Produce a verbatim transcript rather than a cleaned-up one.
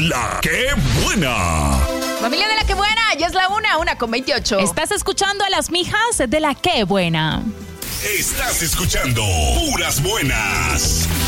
La Que Buena. Familia de La Que Buena, ya es la una, una con veintiocho. Estás escuchando a las mijas de La Que Buena. Estás escuchando Puras Buenas.